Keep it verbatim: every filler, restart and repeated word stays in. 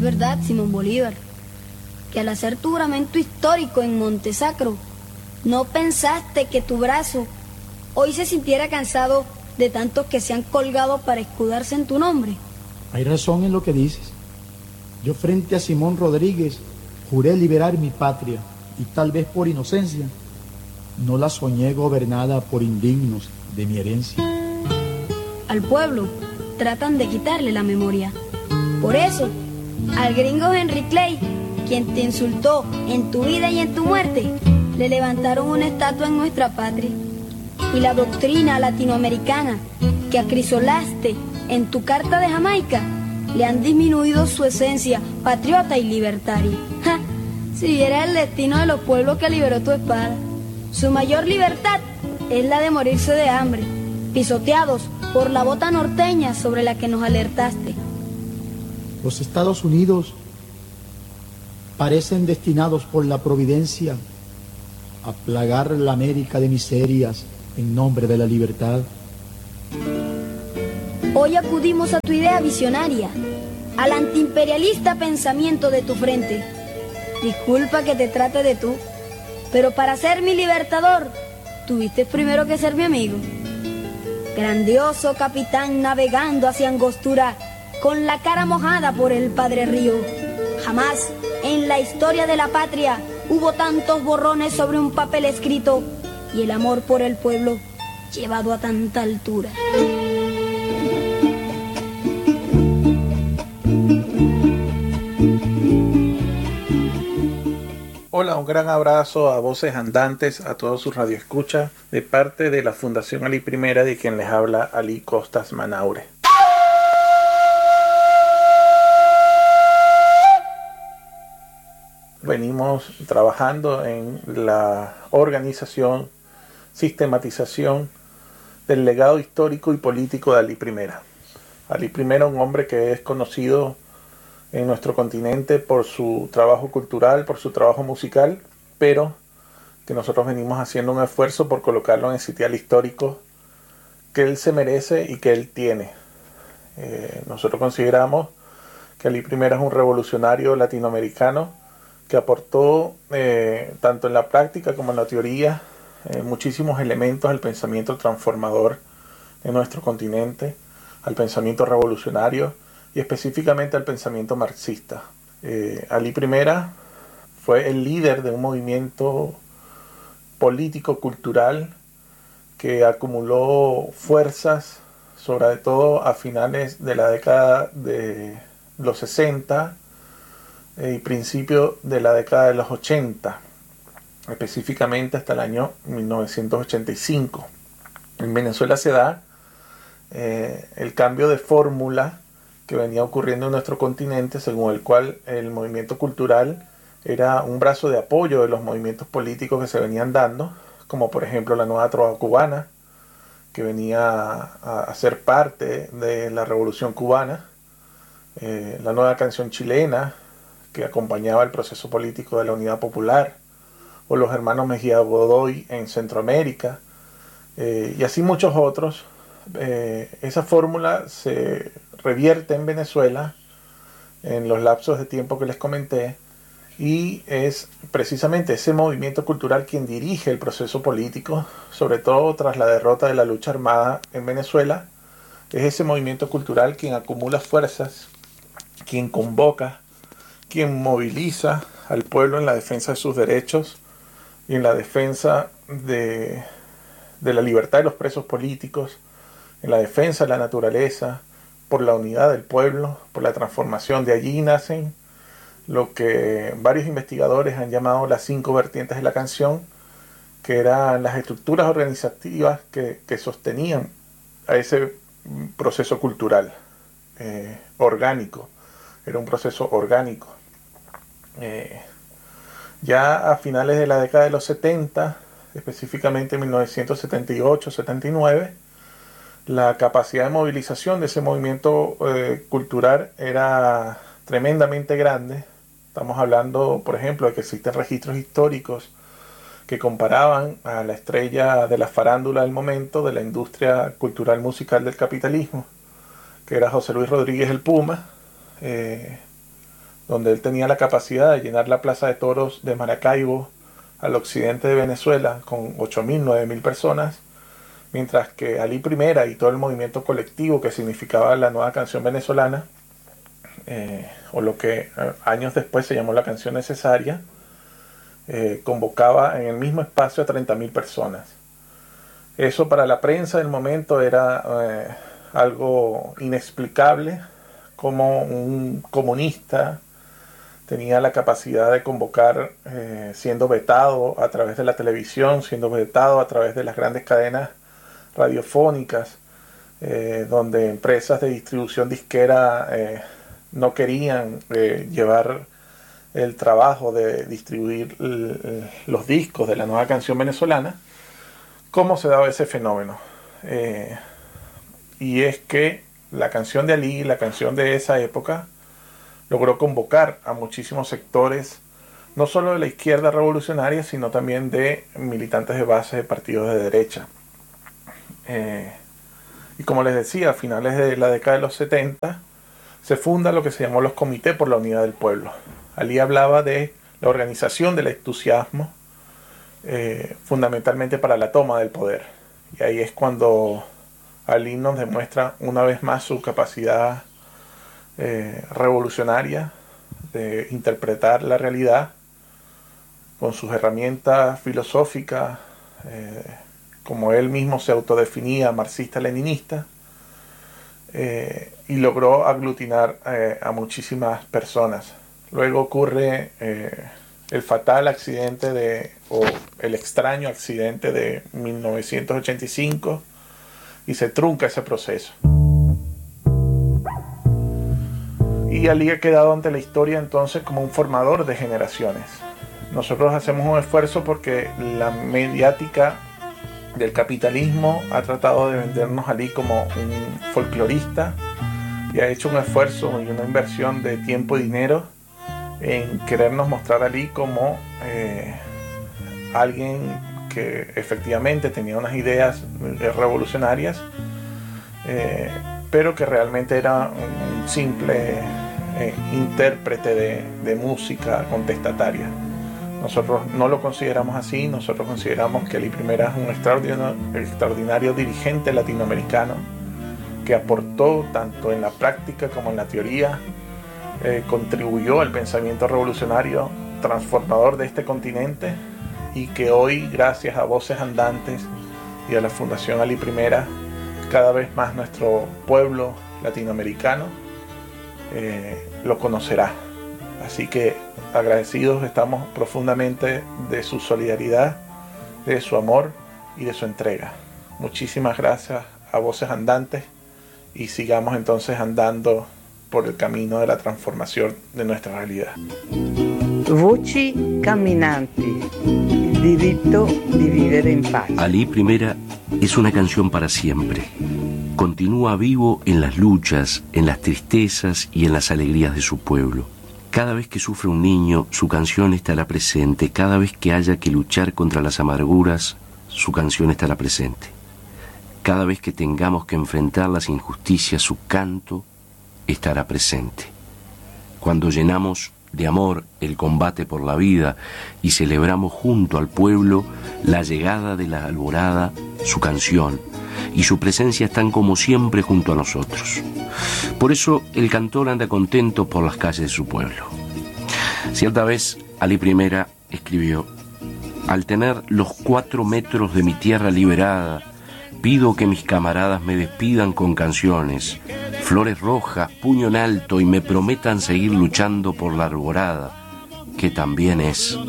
verdad, Simón Bolívar, que al hacer tu juramento histórico en Montesacro, no pensaste que tu brazo hoy se sintiera cansado de tantos que se han colgado para escudarse en tu nombre. Hay razón en lo que dices. Yo frente a Simón Rodríguez juré liberar mi patria y tal vez por inocencia no la soñé gobernada por indignos de mi herencia. Al pueblo tratan de quitarle la memoria. Por eso, al gringo Henry Clay, quien te insultó en tu vida y en tu muerte, le levantaron una estatua en nuestra patria. Y la doctrina latinoamericana que acrisolaste en tu carta de Jamaica le han disminuido su esencia patriota y libertaria. ¡Ja! Si viera el destino de los pueblos que liberó tu espada, su mayor libertad es la de morirse de hambre, pisoteados por la bota norteña sobre la que nos alertaste. Los Estados Unidos parecen destinados por la providencia a plagar la América de miserias en nombre de la libertad. Hoy acudimos a tu idea visionaria, al antiimperialista pensamiento de tu frente. Disculpa que te trate de tú, pero para ser mi libertador, tuviste primero que ser mi amigo. Grandioso capitán navegando hacia Angostura, con la cara mojada por el Padre Río. Jamás en la historia de la patria hubo tantos borrones sobre un papel escrito y el amor por el pueblo llevado a tanta altura. Hola, un gran abrazo a Voces Andantes, a todos sus radioescuchas, de parte de la Fundación Ali Primera, de quien les habla Ali Costas Manaure. Venimos trabajando en la organización, sistematización del legado histórico y político de Ali Primera. Ali Primera, un hombre que es conocido en nuestro continente por su trabajo cultural, por su trabajo musical, pero que nosotros venimos haciendo un esfuerzo por colocarlo en el sitial histórico que él se merece y que él tiene. Eh, nosotros consideramos que Ali Primera es un revolucionario latinoamericano que aportó eh, tanto en la práctica como en la teoría eh, muchísimos elementos al pensamiento transformador de nuestro continente, al pensamiento revolucionario y específicamente al pensamiento marxista. Eh, Ali Primera fue el líder de un movimiento político-cultural que acumuló fuerzas, sobre todo a finales de la década de los sesenta y principio de la década de los ochenta, específicamente hasta el año mil novecientos ochenta y cinco. En Venezuela se da eh, el cambio de fórmula que venía ocurriendo en nuestro continente, según el cual el movimiento cultural era un brazo de apoyo de los movimientos políticos que se venían dando, como por ejemplo la nueva trova cubana, que venía a, a ser parte de la revolución cubana, eh, la nueva canción chilena, que acompañaba el proceso político de la Unidad Popular, o los hermanos Mejía Godoy en Centroamérica, eh, y así muchos otros. Eh, esa fórmula se revierte en Venezuela en los lapsos de tiempo que les comenté, y es precisamente ese movimiento cultural quien dirige el proceso político, sobre todo tras la derrota de la lucha armada en Venezuela. Es ese movimiento cultural quien acumula fuerzas, quien convoca, quien moviliza al pueblo en la defensa de sus derechos y en la defensa de, de la libertad de los presos políticos, en la defensa de la naturaleza, por la unidad del pueblo, por la transformación. De allí nacen lo que varios investigadores han llamado las cinco vertientes de la canción, que eran las estructuras organizativas que, que sostenían a ese proceso cultural eh, orgánico. Era un proceso orgánico. Eh, ya a finales de la década de los setenta, específicamente en mil novecientos setenta y ocho setenta y nueve, la capacidad de movilización de ese movimiento eh, cultural era tremendamente grande. Estamos hablando, por ejemplo, de que existen registros históricos que comparaban a la estrella de la farándula del momento, de la industria cultural musical del capitalismo, que era José Luis Rodríguez el Puma, eh, donde él tenía la capacidad de llenar la plaza de toros de Maracaibo al occidente de Venezuela con ocho mil, nueve mil personas, mientras que Alí Primera y todo el movimiento colectivo que significaba la nueva canción venezolana, eh, o lo que eh, años después se llamó la canción necesaria, eh, convocaba en el mismo espacio a treinta mil personas. Eso para la prensa del momento era eh, algo inexplicable, como un comunista tenía la capacidad de convocar, eh, siendo vetado a través de la televisión, siendo vetado a través de las grandes cadenas radiofónicas, eh, donde empresas de distribución disquera eh, no querían eh, llevar el trabajo de distribuir l- los discos de la nueva canción venezolana. ¿Cómo se daba ese fenómeno? Eh, y es que la canción de Alí, la canción de esa época, logró convocar a muchísimos sectores, no solo de la izquierda revolucionaria, sino también de militantes de base de partidos de derecha. Eh, y como les decía, a finales de la década de los setenta, se funda lo que se llamó los Comités por la Unidad del Pueblo. Alí hablaba de la organización del entusiasmo, eh, fundamentalmente para la toma del poder. Y ahí es cuando Alí nos demuestra una vez más su capacidad eh, revolucionaria de interpretar la realidad con sus herramientas filosóficas, eh, como él mismo se autodefinía, marxista-leninista, eh, y logró aglutinar eh, a muchísimas personas. Luego ocurre eh, el fatal accidente de, o el extraño accidente de mil novecientos ochenta y cinco, y se trunca ese proceso. Y Alí ha quedado ante la historia entonces como un formador de generaciones. Nosotros hacemos un esfuerzo porque la mediática del capitalismo ha tratado de vendernos a Alí como un folclorista y ha hecho un esfuerzo y una inversión de tiempo y dinero en querernos mostrar a Alí como eh, alguien que efectivamente tenía unas ideas revolucionarias, eh, pero que realmente era un simple eh, intérprete de, de música contestataria. Nosotros no lo consideramos así. Nosotros consideramos que Alí Primera es un extraordinario, extraordinario dirigente latinoamericano que aportó tanto en la práctica como en la teoría, eh, contribuyó al pensamiento revolucionario transformador de este continente, y que hoy, gracias a Voces Andantes y a la Fundación Alí Primera, cada vez más nuestro pueblo latinoamericano eh, lo conocerá. Así que agradecidos estamos profundamente de su solidaridad, de su amor y de su entrega. Muchísimas gracias a Voces Andantes, y sigamos entonces andando por el camino de la transformación de nuestra realidad. Voci camminanti, il diritto di vivere in pace. Alí Primera es una canción para siempre. Continúa vivo en las luchas, en las tristezas y en las alegrías de su pueblo. Cada vez que sufre un niño, su canción estará presente. Cada vez que haya que luchar contra las amarguras, su canción estará presente. Cada vez que tengamos que enfrentar las injusticias, su canto estará presente. Cuando llenamos de amor el combate por la vida y celebramos junto al pueblo la llegada de la alborada, su canción y su presencia están como siempre junto a nosotros. Por eso el cantor anda contento por las calles de su pueblo. Cierta vez Alí Primera escribió: al tener los cuatro metros de mi tierra liberada, pido que mis camaradas me despidan con canciones, flores rojas, puño en alto, y me prometan seguir luchando por la alborada, que también es